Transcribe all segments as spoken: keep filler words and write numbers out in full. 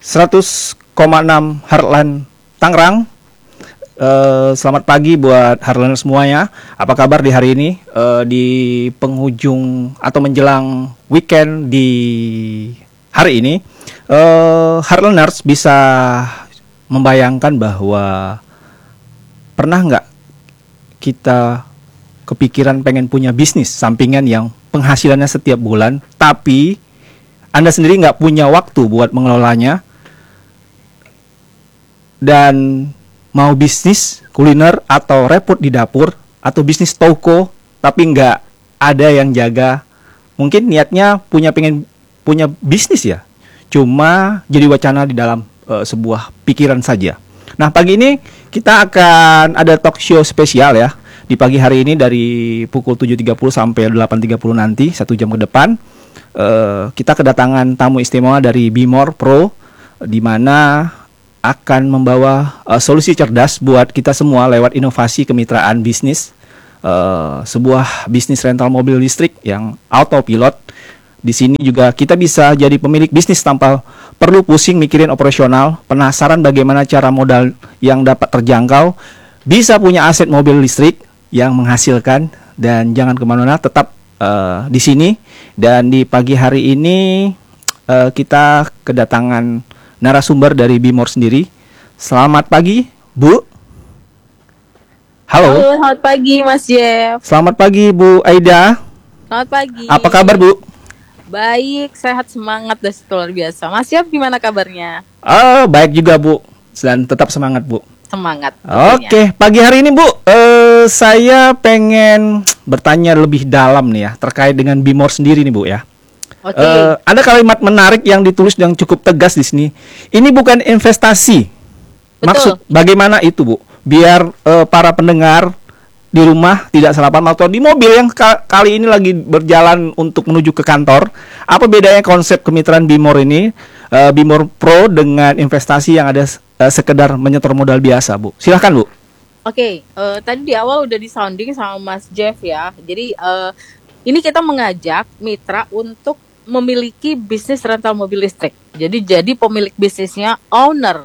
seratus koma enam Heartland Tangerang. Uh, selamat pagi buat Heartlander semuanya. Apa kabar di hari ini? Uh, di penghujung atau menjelang weekend di hari ini, uh, Heartlanders bisa membayangkan bahwa pernah nggak kita kepikiran pengen punya bisnis sampingan yang penghasilannya setiap bulan, tapi Anda sendiri nggak punya waktu buat mengelolanya, dan mau bisnis kuliner atau repot di dapur atau bisnis toko tapi nggak ada yang jaga. Mungkin niatnya punya pengen punya bisnis ya, cuma jadi wacana di dalam uh, sebuah pikiran saja. Nah, pagi ini kita akan ada talk show spesial ya. Di pagi hari ini dari pukul tujuh tiga puluh sampai delapan tiga puluh nanti, satu jam ke depan, uh, kita kedatangan tamu istimewa dari Bimor Pro, di mana akan membawa uh, solusi cerdas buat kita semua lewat inovasi kemitraan bisnis, uh, sebuah bisnis rental mobil listrik yang autopilot. Di sini juga kita bisa jadi pemilik bisnis tanpa perlu pusing mikirin operasional. Penasaran bagaimana cara modal yang dapat terjangkau, bisa punya aset mobil listrik yang menghasilkan, dan jangan kemana-mana, tetap uh, di sini. Dan di pagi hari ini uh, kita kedatangan narasumber dari Bimor sendiri. Selamat pagi, Bu. Halo. Halo, selamat pagi Mas Jeff. Selamat pagi, Bu Aida. Selamat pagi. Apa kabar, Bu? Baik, sehat, semangat, dan luar biasa. Mas Jeff gimana kabarnya? Oh, baik juga, Bu. Dan tetap semangat, Bu. Semangat. Oke, pagi hari ini, Bu, uh, saya pengen bertanya lebih dalam nih ya, terkait dengan Bimor sendiri nih, Bu ya. Oke. Uh, ada kalimat menarik yang ditulis yang cukup tegas di sini. Ini bukan investasi. Betul. Maksud bagaimana itu, Bu? Biar uh, para pendengar di rumah tidak salah paham, atau di mobil yang ka- kali ini lagi berjalan untuk menuju ke kantor. Apa bedanya konsep kemitraan Bimor ini, uh, Bimor Pro, dengan investasi yang ada uh, sekedar menyetor modal biasa, Bu? Silahkan, Bu. Oke, uh, tadi di awal udah di sounding sama Mas Jeff ya. Jadi uh, ini kita mengajak mitra untuk memiliki bisnis rental mobil listrik. Jadi jadi pemilik bisnisnya, owner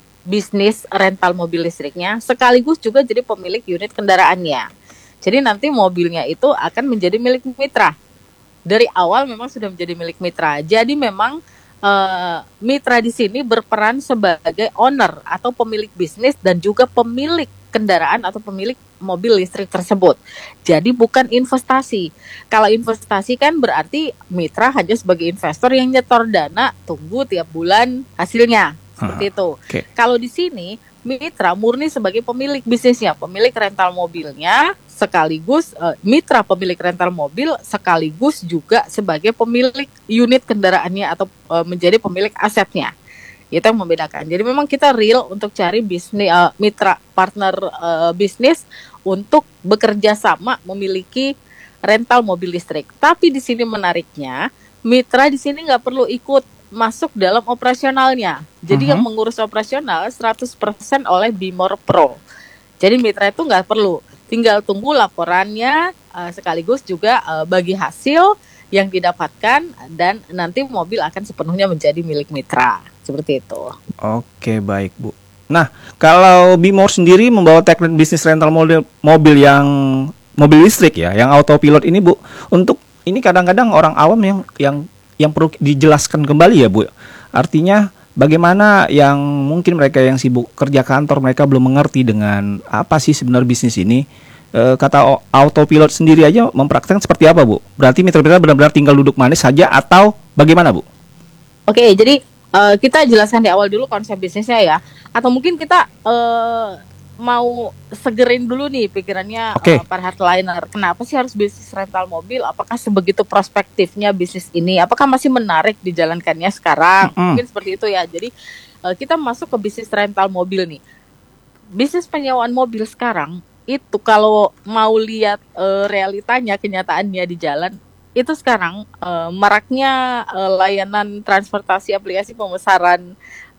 bisnis rental mobil listriknya, sekaligus juga jadi pemilik unit kendaraannya. Jadi nanti mobilnya itu akan menjadi milik mitra. Dari awal memang sudah menjadi milik mitra. Jadi memang uh, mitra di sini berperan sebagai owner atau pemilik bisnis dan juga pemilik kendaraan atau pemilik mobil listrik tersebut. Jadi bukan investasi. Kalau investasi kan berarti mitra hanya sebagai investor yang nyetor dana, tunggu tiap bulan hasilnya. Seperti itu. Okay. Kalau di sini mitra murni sebagai pemilik bisnisnya, pemilik rental mobilnya, sekaligus uh, mitra pemilik rental mobil sekaligus juga sebagai pemilik unit kendaraannya atau uh, menjadi pemilik asetnya. Itu yang membedakan. Jadi memang kita real untuk cari bisnis uh, mitra partner uh, bisnis untuk bekerja sama memiliki rental mobil listrik. Tapi di sini menariknya, mitra di sini nggak perlu ikut masuk dalam operasionalnya. Jadi uh-huh. yang mengurus operasional seratus persen oleh Bimor Pro. Jadi mitra itu nggak perlu, tinggal tunggu laporannya, uh, sekaligus juga uh, bagi hasil yang didapatkan, dan nanti mobil akan sepenuhnya menjadi milik mitra. Seperti itu. Oke, baik, Bu. Nah, kalau Bimor sendiri membawa teknik bisnis rental mobil, mobil yang mobil listrik ya, yang autopilot ini, Bu. Untuk ini kadang-kadang orang awam yang yang yang perlu dijelaskan kembali ya, Bu. Artinya bagaimana yang mungkin mereka yang sibuk kerja kantor, mereka belum mengerti dengan apa sih sebenarnya bisnis ini. E, kata autopilot sendiri aja mempraktekkan seperti apa, Bu? Berarti mitra-mitra benar-benar tinggal duduk manis saja atau bagaimana, Bu? Oke, jadi Uh, kita jelaskan di awal dulu konsep bisnisnya ya. Atau mungkin kita uh, mau segerin dulu nih pikirannya okay. uh, para hardliner. Kenapa sih harus bisnis rental mobil? Apakah sebegitu prospektifnya bisnis ini? Apakah masih menarik dijalankannya sekarang? Mm-hmm. Mungkin seperti itu ya. Jadi uh, kita masuk ke bisnis rental mobil nih. Bisnis penyewaan mobil sekarang itu kalau mau lihat uh, realitanya, kenyataannya di jalan, itu sekarang uh, maraknya uh, layanan transportasi aplikasi pemesanan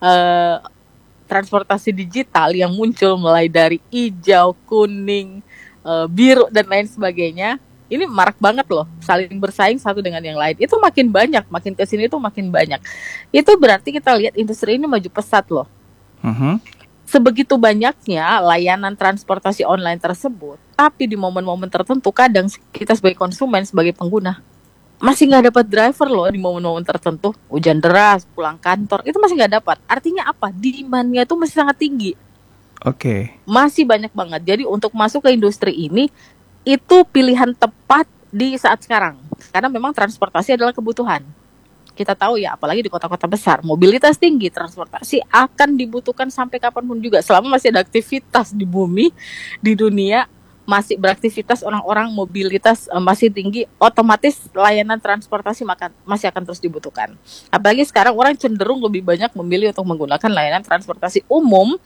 uh, transportasi digital yang muncul mulai dari hijau, kuning, uh, biru dan lain sebagainya. Ini marak banget loh, saling bersaing satu dengan yang lain. Itu makin banyak, makin kesini tuh makin banyak. Itu berarti kita lihat industri ini maju pesat loh. Mhm. Sebegitu banyaknya layanan transportasi online tersebut, tapi di momen-momen tertentu kadang kita sebagai konsumen, sebagai pengguna, masih nggak dapat driver loh di momen-momen tertentu. Hujan deras, pulang kantor, itu masih nggak dapat. Artinya apa? Demand-nya tuh masih sangat tinggi. Oke. Masih banyak banget. Jadi untuk masuk ke industri ini, itu pilihan tepat di saat sekarang. Karena memang transportasi adalah kebutuhan. Kita tahu ya, apalagi di kota-kota besar, mobilitas tinggi, transportasi akan dibutuhkan sampai kapanpun juga. Selama masih ada aktivitas di bumi, di dunia, masih beraktivitas orang-orang, mobilitas uh, masih tinggi, otomatis layanan transportasi maka, masih akan terus dibutuhkan. Apalagi sekarang orang cenderung lebih banyak memilih untuk menggunakan layanan transportasi umum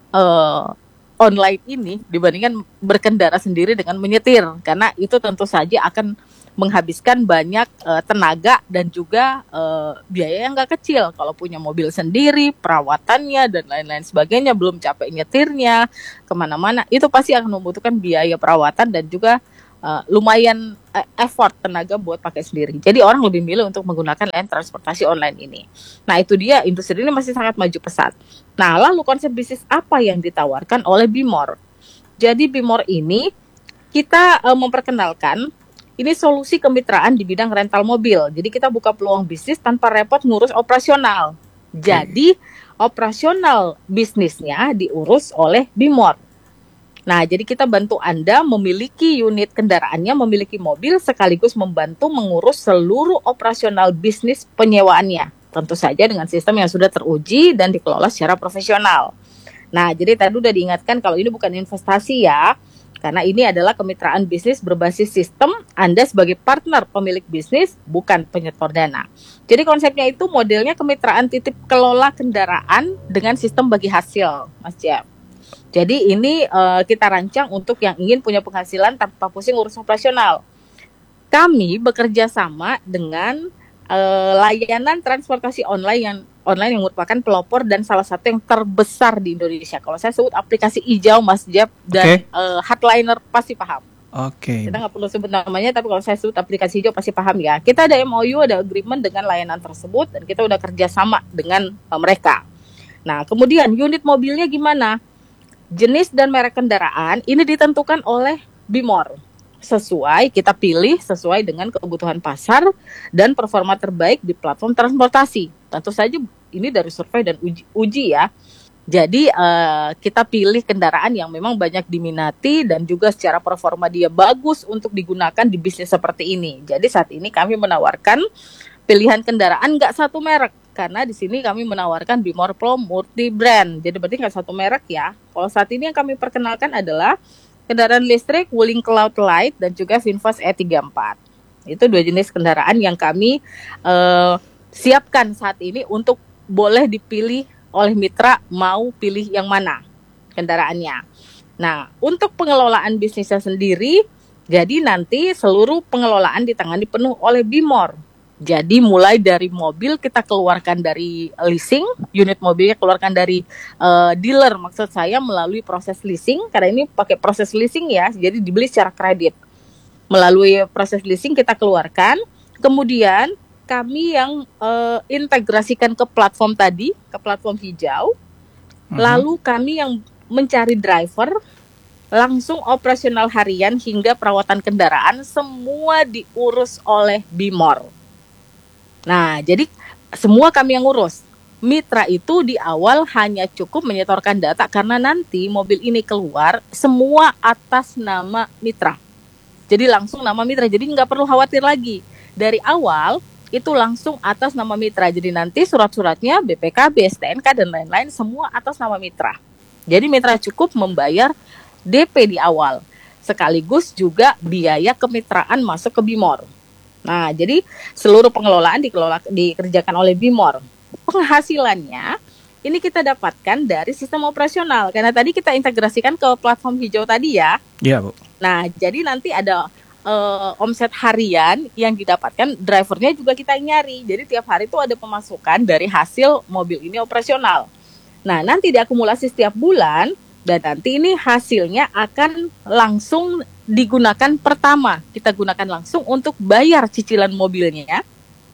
uh, online ini dibandingkan berkendara sendiri dengan menyetir, karena itu tentu saja akan menghabiskan banyak uh, tenaga dan juga uh, biaya yang gak kecil. Kalau punya mobil sendiri, perawatannya dan lain-lain sebagainya, belum capek nyetirnya kemana-mana, itu pasti akan membutuhkan biaya perawatan dan juga uh, lumayan uh, effort tenaga buat pakai sendiri. Jadi orang lebih milih untuk menggunakan layanan transportasi online ini. Nah itu dia, industri ini masih sangat maju pesat. Nah lalu konsep bisnis apa yang ditawarkan oleh Bimor? Jadi Bimor ini kita uh, memperkenalkan ini solusi kemitraan di bidang rental mobil. Jadi kita buka peluang bisnis tanpa repot ngurus operasional. Jadi operasional bisnisnya diurus oleh Bimor. Nah, jadi kita bantu Anda memiliki unit kendaraannya, memiliki mobil, sekaligus membantu mengurus seluruh operasional bisnis penyewaannya. Tentu saja dengan sistem yang sudah teruji dan dikelola secara profesional. Nah, jadi tadi udah diingatkan kalau ini bukan investasi ya, karena ini adalah kemitraan bisnis berbasis sistem. Anda sebagai partner pemilik bisnis, bukan penyetor dana. Jadi konsepnya itu modelnya kemitraan titip kelola kendaraan dengan sistem bagi hasil, Mas Jeff. Jadi ini uh, kita rancang untuk yang ingin punya penghasilan tanpa pusing urus operasional. Kami bekerja sama dengan uh, layanan transportasi online yang online yang merupakan pelopor dan salah satu yang terbesar di Indonesia. Kalau saya sebut aplikasi hijau, Mas Jab, dan okay. uh, Hardliner pasti paham. Oke. Okay. Kita nggak perlu sebut namanya, tapi kalau saya sebut aplikasi hijau pasti paham ya. Kita ada M O U, ada agreement dengan layanan tersebut, dan kita udah kerjasama dengan uh, mereka. Nah, kemudian unit mobilnya gimana? Jenis dan merek kendaraan ini ditentukan oleh Bimor. Sesuai, kita pilih sesuai dengan kebutuhan pasar dan performa terbaik di platform transportasi. Tentu saja ini dari survei dan uji, uji ya. Jadi uh, kita pilih kendaraan yang memang banyak diminati dan juga secara performa dia bagus untuk digunakan di bisnis seperti ini. Jadi saat ini kami menawarkan pilihan kendaraan nggak satu merek, karena di sini kami menawarkan Bimor Pro multi brand. Jadi berarti nggak satu merek ya. Kalau saat ini yang kami perkenalkan adalah kendaraan listrik Wuling Cloud Light dan juga VinFast E tiga puluh empat. Itu dua jenis kendaraan yang kami uh, siapkan saat ini untuk boleh dipilih oleh mitra mau pilih yang mana kendaraannya. Nah, untuk pengelolaan bisnisnya sendiri, jadi nanti seluruh pengelolaan ditangani penuh oleh Bimor. Jadi mulai dari mobil kita keluarkan dari leasing, unit mobilnya keluarkan dari uh, dealer, maksud saya melalui proses leasing, karena ini pakai proses leasing ya, jadi dibeli secara kredit. Melalui proses leasing kita keluarkan, kemudian kami yang uh, integrasikan ke platform tadi, ke platform hijau, uh-huh. Lalu kami yang mencari driver, langsung operasional harian hingga perawatan kendaraan, semua diurus oleh Bimor. Nah, jadi semua kami yang ngurus. Mitra itu di awal hanya cukup menyetorkan data karena nanti mobil ini keluar semua atas nama mitra. Jadi langsung nama mitra, jadi nggak perlu khawatir lagi. Dari awal itu langsung atas nama mitra. Jadi nanti surat-suratnya B P K B, S T N K dan lain-lain semua atas nama mitra. Jadi mitra cukup membayar D P di awal. Sekaligus juga biaya kemitraan masuk ke Bimor. Nah, jadi seluruh pengelolaan dikelola, dikerjakan oleh Bimor. Penghasilannya ini kita dapatkan dari sistem operasional. Karena tadi kita integrasikan ke platform hijau tadi ya. Iya, Bu. Nah, jadi nanti ada uh, omset harian yang didapatkan, drivernya juga kita nyari. Jadi tiap hari itu ada pemasukan dari hasil mobil ini operasional. Nah, nanti diakumulasi setiap bulan, Dan nanti ini hasilnya akan langsung digunakan pertama. Kita gunakan langsung untuk bayar cicilan mobilnya.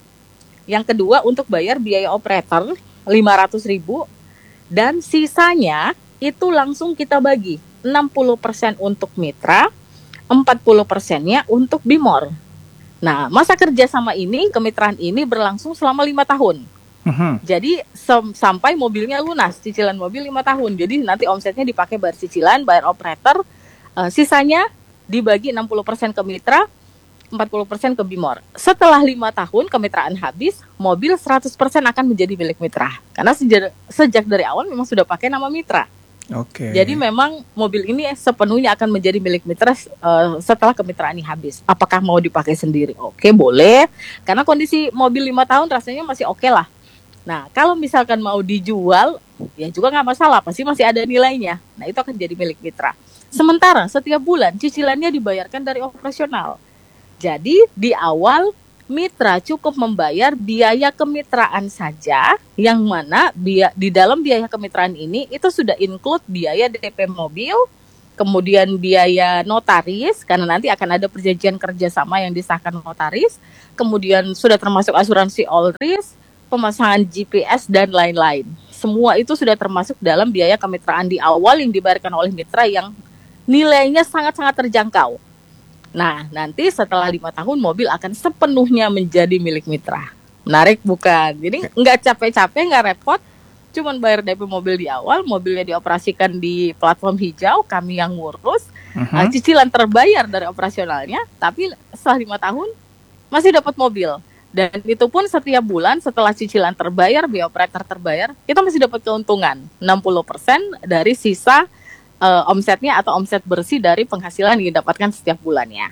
Yang kedua untuk bayar biaya operator lima ratus ribu. Dan sisanya itu langsung kita bagi. enam puluh persen untuk mitra, empat puluh persennya untuk Bimor. Nah, masa kerjasama ini, kemitraan ini berlangsung selama lima tahun. Mhm. Jadi sem- sampai mobilnya lunas, cicilan mobil lima tahun. Jadi nanti omsetnya dipakai bayar cicilan, bayar operator, uh, sisanya dibagi enam puluh persen ke mitra, empat puluh persen ke Bimor. Setelah lima tahun kemitraan habis, mobil seratus persen akan menjadi milik mitra. Karena sejak, sejak dari awal memang sudah pakai nama mitra. Oke. Jadi memang mobil ini sepenuhnya akan menjadi milik mitra uh, setelah kemitraan ini habis. Apakah mau dipakai sendiri? Oke, boleh. Karena kondisi mobil lima tahun rasanya masih oke lah. Nah, kalau misalkan mau dijual, ya juga nggak masalah, pasti masih ada nilainya. Nah, itu akan jadi milik mitra. Sementara setiap bulan cicilannya dibayarkan dari operasional. Jadi di awal mitra cukup membayar biaya kemitraan saja, yang mana biaya, di dalam biaya kemitraan ini itu sudah include biaya D P mobil, kemudian biaya notaris, karena nanti akan ada perjanjian kerjasama yang disahkan notaris, kemudian sudah termasuk asuransi all risk, pemasangan G P S, dan lain-lain. Semua itu sudah termasuk dalam biaya kemitraan di awal yang dibayarkan oleh mitra yang nilainya sangat-sangat terjangkau. Nah, nanti setelah lima tahun mobil akan sepenuhnya menjadi milik mitra. Menarik bukan? Jadi nggak capek-capek, nggak repot, cuman bayar D P mobil di awal, mobilnya dioperasikan di platform hijau, kami yang ngurus, uh-huh. uh, cicilan terbayar dari operasionalnya, tapi setelah lima tahun masih dapat mobil. Dan itu pun setiap bulan setelah cicilan terbayar, biaya operator terbayar, kita masih dapat keuntungan enam puluh persen dari sisa uh, omsetnya atau omset bersih dari penghasilan yang didapatkan setiap bulannya.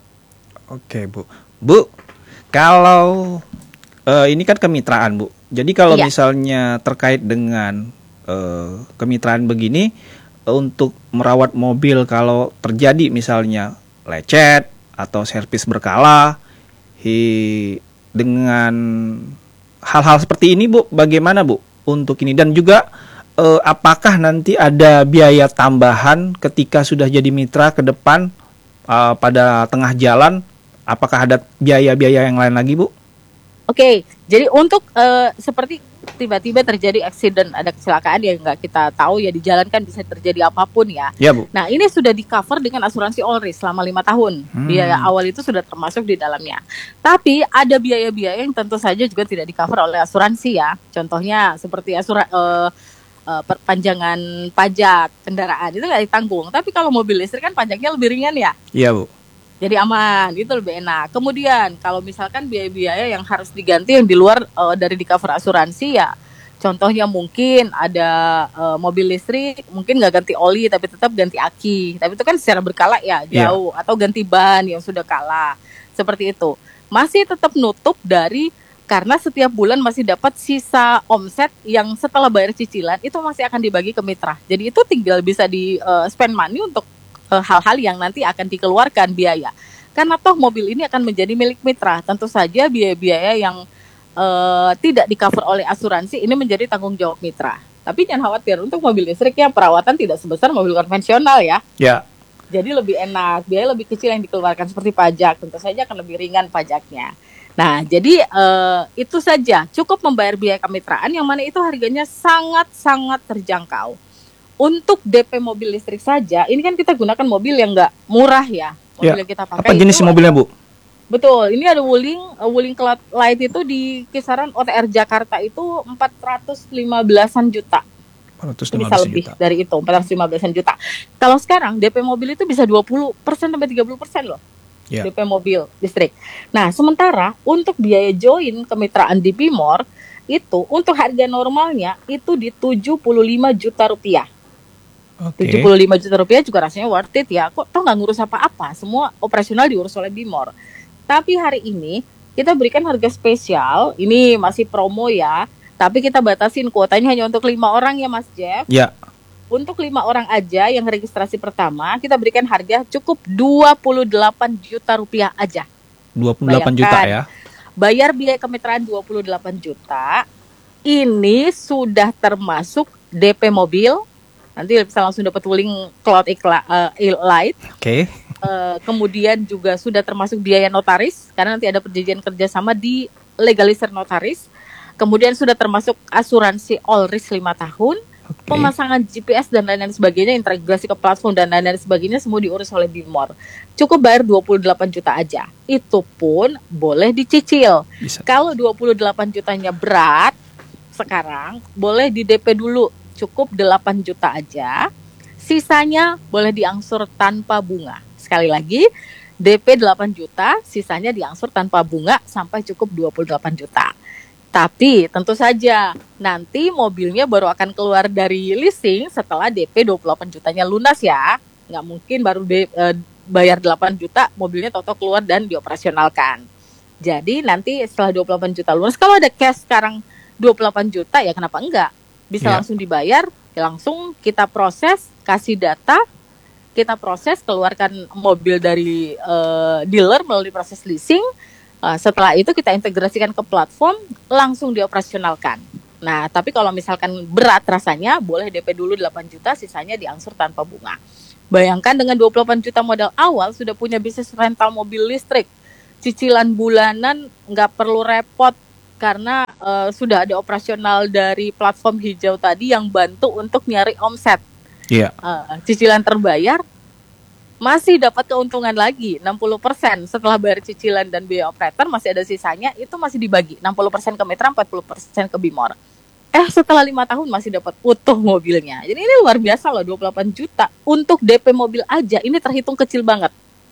Oke, Bu. Bu, kalau uh, ini kan kemitraan, Bu. Jadi kalau iya. misalnya terkait dengan uh, kemitraan begini, uh, untuk merawat mobil kalau terjadi misalnya lecet atau servis berkala, hi dengan hal-hal seperti ini, Bu, bagaimana, Bu, untuk ini? Dan juga eh, apakah nanti ada biaya tambahan ketika sudah jadi mitra ke depan eh, pada tengah jalan? Apakah ada biaya-biaya yang lain lagi, Bu? Oke, jadi untuk uh, seperti tiba-tiba terjadi accident, ada kecelakaan yang nggak kita tahu ya, di jalan kan bisa terjadi apapun ya. Ya, Bu. Nah, ini sudah di cover dengan asuransi all risk selama lima tahun. Hmm. Biaya awal itu sudah termasuk di dalamnya. Tapi ada biaya-biaya yang tentu saja juga tidak di cover oleh asuransi ya. Contohnya seperti asura, uh, uh, perpanjangan pajak kendaraan itu nggak ditanggung. Tapi kalau mobil listrik kan pajaknya lebih ringan ya. Iya, Bu. Jadi aman, itu lebih enak. Kemudian kalau misalkan biaya-biaya yang harus diganti yang di luar uh, dari di cover asuransi ya, contohnya mungkin ada uh, mobil listrik, mungkin nggak ganti oli tapi tetap ganti aki. Tapi itu kan secara berkala ya, jauh. Yeah. Atau ganti ban yang sudah kalah, seperti itu. Masih tetap nutup dari, karena setiap bulan masih dapat sisa omset yang setelah bayar cicilan, itu masih akan dibagi ke mitra. Jadi itu tinggal bisa di uh, spend money untuk hal-hal yang nanti akan dikeluarkan biaya. Karena toh mobil ini akan menjadi milik mitra. Tentu saja biaya-biaya yang uh, tidak di-cover oleh asuransi ini menjadi tanggung jawab mitra. Tapi jangan khawatir, untuk mobil listrik ya perawatan tidak sebesar mobil konvensional ya. Ya. Jadi lebih enak, biaya lebih kecil yang dikeluarkan seperti pajak. Tentu saja akan lebih ringan pajaknya. Nah, jadi uh, itu saja. Cukup membayar biaya kemitraan yang mana itu harganya sangat-sangat terjangkau. Untuk D P mobil listrik saja, ini kan kita gunakan mobil yang nggak murah ya. Mobil ya. Yang kita pakai. Apa jenis mobilnya, Bu? Betul, ini ada Wuling, uh, Wuling Cloud Light itu di kisaran O T R Jakarta itu empat ratus lima belasan juta. empat ratus lima belas bisa lebih juta. Dari itu, empat ratus lima belasan juta. Kalau sekarang D P mobil itu bisa dua puluh persen sampai tiga puluh persen loh. Ya. D P mobil listrik. Nah, sementara untuk biaya join kemitraan di Bimor itu untuk harga normalnya itu di tujuh puluh lima juta rupiah. Okay. tujuh puluh lima juta rupiah juga rasanya worth it ya. Kok toh nggak ngurus apa-apa, semua operasional diurus oleh Bimor. Tapi hari ini kita berikan harga spesial, ini masih promo ya, tapi kita batasin kuotanya hanya untuk lima orang ya Mas Jeff. Ya. Untuk lima orang aja yang registrasi pertama, kita berikan harga cukup dua puluh delapan juta rupiah aja. dua puluh delapan Bayangkan, juta ya. Bayar biaya kemitraan dua puluh delapan juta, ini sudah termasuk D P mobil, Nanti bisa langsung dapat wuling cloud ikla, uh, Elite. Oke. Okay. Uh, kemudian juga sudah termasuk biaya notaris karena nanti ada perjanjian kerjasama di legalisir notaris. Kemudian sudah termasuk asuransi all risk lima tahun. Okay. Pemasangan G P S dan lain-lain sebagainya, integrasi ke platform dan lain-lain sebagainya semua diurus oleh Bimor. Cukup bayar dua puluh delapan juta aja. Itu pun boleh dicicil. Bisa. Kalau dua puluh delapan jutanya berat sekarang, boleh di D P dulu. Cukup delapan juta aja. Sisanya boleh diangsur tanpa bunga. Sekali lagi, D P delapan juta, sisanya diangsur tanpa bunga sampai cukup dua puluh delapan juta. Tapi tentu saja nanti mobilnya baru akan keluar dari leasing setelah D P dua puluh delapan jutanya lunas ya. Nggak mungkin baru de, e, bayar delapan juta mobilnya toto keluar dan dioperasionalkan. Jadi nanti setelah dua puluh delapan juta lunas, kalau ada cash sekarang dua puluh delapan juta ya kenapa enggak? Bisa yeah. langsung dibayar, ya langsung kita proses, kasih data, kita proses, keluarkan mobil dari e, dealer melalui proses leasing. Uh, setelah itu kita integrasikan ke platform, langsung dioperasionalkan. Nah, tapi kalau misalkan berat rasanya, boleh D P dulu delapan juta, sisanya diangsur tanpa bunga. Bayangkan dengan dua puluh delapan juta modal awal, sudah punya bisnis rental mobil listrik. Cicilan bulanan nggak perlu repot, karena uh, sudah ada operasional dari platform hijau tadi yang bantu untuk nyari omset. Iya. Uh, cicilan terbayar, masih dapat keuntungan lagi enam puluh persen setelah bayar cicilan dan biaya operator, masih ada sisanya, itu masih dibagi enam puluh persen ke Mitra, empat puluh persen ke Bimor. Eh setelah lima tahun masih dapat utuh mobilnya. Jadi ini luar biasa loh, dua puluh delapan juta untuk D P mobil aja ini terhitung kecil banget.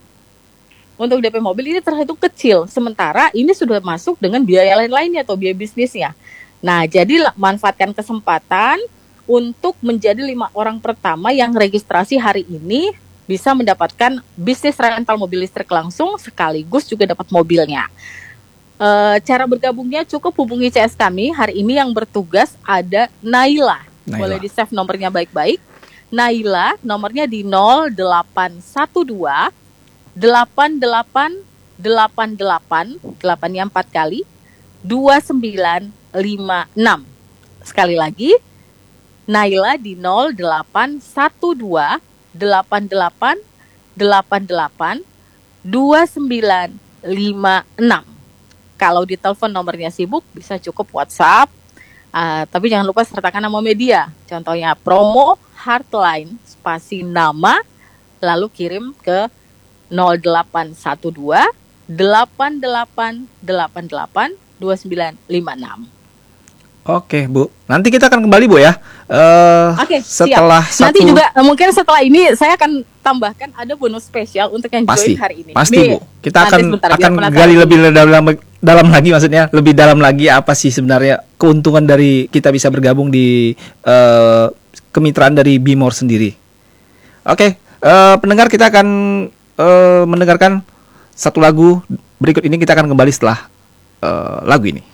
Untuk D P mobil ini terhitung kecil, sementara ini sudah masuk dengan biaya lain-lainnya atau biaya bisnisnya. Nah, jadi manfaatkan kesempatan untuk menjadi lima orang pertama yang registrasi hari ini bisa mendapatkan bisnis rental mobil listrik langsung, sekaligus juga dapat mobilnya. E, cara bergabungnya cukup hubungi C S kami. Hari ini yang bertugas ada Naila. Naila. Boleh di save nomornya baik-baik. Naila, nomornya di nol delapan satu dua delapan delapan delapan delapan, delapan-nya empat kali, dua sembilan lima enam. Sekali lagi, Naila di nol delapan satu dua delapan delapan delapan delapan dua sembilan lima enam. Kalau di telepon nomornya sibuk bisa cukup WhatsApp, uh, tapi jangan lupa sertakan nama media. Contohnya promo Heartline spasi nama, lalu kirim ke nol delapan satu dua delapan delapan delapan delapan dua sembilan lima enam. Oke Bu, nanti kita akan kembali Bu ya. Uh, Oke, setelah siap. Nanti satu... juga mungkin setelah ini saya akan tambahkan ada bonus spesial untuk yang pasti, join hari ini. Pasti Nih, Bu, kita akan sebentar, akan gali lebih dalam dalam lagi, maksudnya lebih dalam lagi apa sih sebenarnya keuntungan dari kita bisa bergabung di uh, kemitraan dari Bimor sendiri. Oke, uh, pendengar, kita akan uh, mendengarkan satu lagu berikut ini. Kita akan kembali setelah uh, lagu ini.